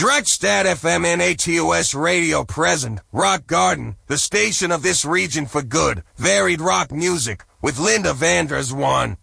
Dretstad FM NATOS Radio present. Rock Garden, the station of this region for good. Varied rock music with Linda Vanders one.